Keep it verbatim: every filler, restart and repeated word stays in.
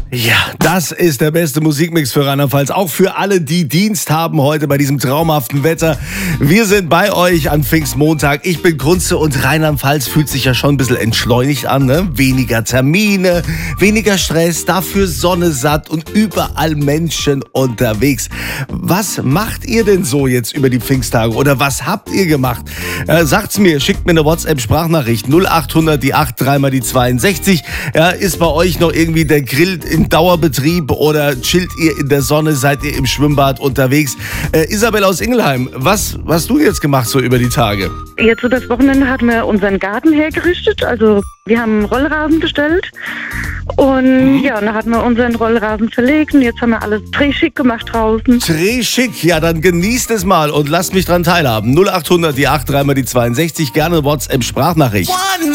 Ja, das ist der beste Musikmix für Rheinland-Pfalz. Auch für alle, die Dienst haben heute bei diesem traumhaften Wetter. Wir sind bei euch an Pfingstmontag. Ich bin Kunze und Rheinland-Pfalz fühlt sich ja schon ein bisschen entschleunigt an. Ne? Weniger Termine, weniger Stress, dafür Sonne satt und überall Menschen unterwegs. Was macht ihr denn so jetzt über die Pfingsttage oder was habt ihr gemacht? Äh, sagt's mir, schickt mir eine WhatsApp-Sprachnachricht null achthundert, die acht, dreimal die zweiundsechzig. Ja, ist bei euch noch irgendwie der Grill in Dauerbetrieb oder chillt ihr in der Sonne, seid ihr im Schwimmbad unterwegs? Äh, Isabel aus Ingelheim, was, was hast du jetzt gemacht so über die Tage? Jetzt über das Wochenende hatten wir unseren Garten hergerichtet, also wir haben einen Rollrasen bestellt und mhm. ja, dann hatten wir unseren Rollrasen verlegt und jetzt haben wir alles drehschick gemacht draußen. Drehschick, ja dann genießt es mal und lasst mich dran teilhaben. null achthundert, die acht, dreimal die zweiundsechzig, gerne WhatsApp-Sprachnachricht.